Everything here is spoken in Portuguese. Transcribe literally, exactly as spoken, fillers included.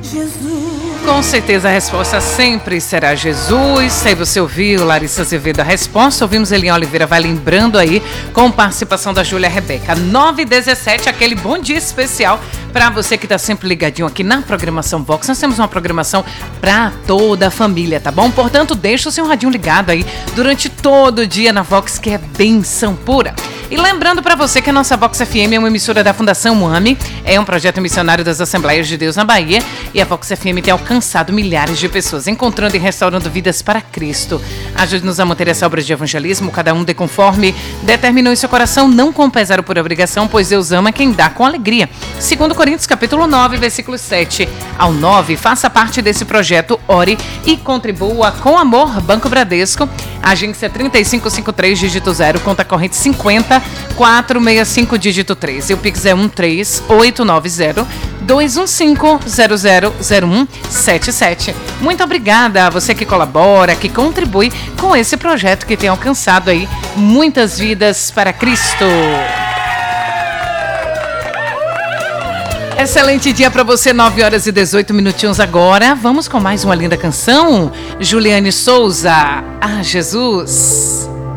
Com certeza a resposta sempre será Jesus. Aí você ouviu Larissa Azevedo a resposta, ouvimos Eliane Oliveira vai lembrando aí, com participação da Júlia Rebeca. nove e dezessete, aquele bom dia especial para você que tá sempre ligadinho aqui na programação Vox. Nós temos uma programação para toda a família, tá bom? Portanto, deixa o seu radinho ligado aí durante todo o dia na Vox, que é benção pura. E lembrando para você que a nossa Vox F M é uma emissora da Fundação MUAMI, é um projeto missionário das Assembleias de Deus na Bahia, e a Vox F M tem alcançado milhares de pessoas, encontrando e restaurando vidas para Cristo. Ajude-nos a manter essa obra de evangelismo, cada um dê conforme determinou em seu coração, não com pesar ou por obrigação, pois Deus ama quem dá com alegria. Segundo Coríntios, capítulo nove, versículos sete ao nove, faça parte desse projeto, ore e contribua com amor. Banco Bradesco, agência trinta e cinco cinquenta e três, dígito zero, conta corrente cinquenta, quatrocentos e sessenta e cinco, dígito três. E o Pix é um três oito nove zero, dois um cinco, zero zero zero um sete sete. Muito obrigada a você que colabora, que contribui com esse projeto que tem alcançado aí muitas vidas para Cristo. Excelente dia para você, nove horas e dezoito minutinhos agora. Vamos com mais uma linda canção. Juliane Souza, Ah, Jesus.